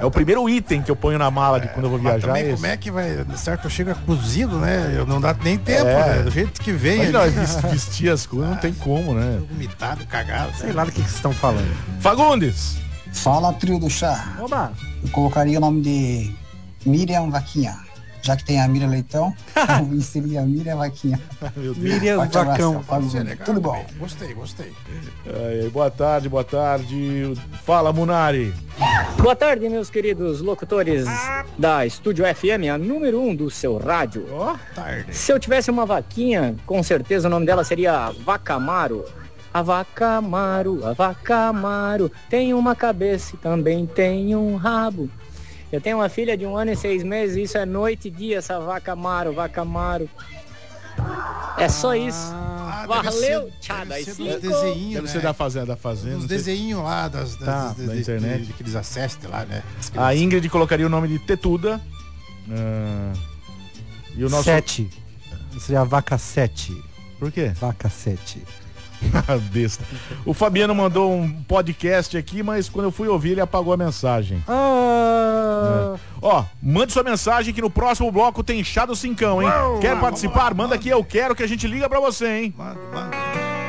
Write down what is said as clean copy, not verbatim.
É o primeiro item que eu ponho na mala de quando eu vou viajar. Também, como é que vai, certo? Chega cozido, né? Não dá nem tempo, né? Do jeito que vem. Vestir as coisas não tem como, né? Vomitado, cagado. Sei lá do que vocês estão falando. Fagundes. Fala, trio do chá. Oba. Eu colocaria o nome de Miriam Vaquinha. Já que tem a Miriam Leitão, eu inseria a Miriam Vaquinha. Miriam Vacão. Tudo bom. Gostei. Boa tarde. Fala, Munari. Boa tarde, meus queridos locutores da Estúdio FM, a número 1 do seu rádio. Tarde. Se eu tivesse uma vaquinha, com certeza o nome dela seria Vacamaro. A vaca Amaro, tem uma cabeça e também tem um rabo. Eu tenho uma filha de 1 ano e 6 meses, isso é noite e dia, essa vaca Amaro. É só isso. Valeu, tchau. Deve ser da Fazenda. Os desenhinhos lá da internet. que eles acessam lá, né? A Ingrid colocaria o nome de Tetuda. E o nosso... 7. Seria a vaca 7. Por quê? Vaca 7. Besta. O Fabiano mandou um podcast aqui, mas quando eu fui ouvir ele apagou a mensagem. Mande sua mensagem que no próximo bloco tem chá do Cincão, hein? Quer participar? Manda aqui, eu quero, que a gente liga pra você, hein? Manda.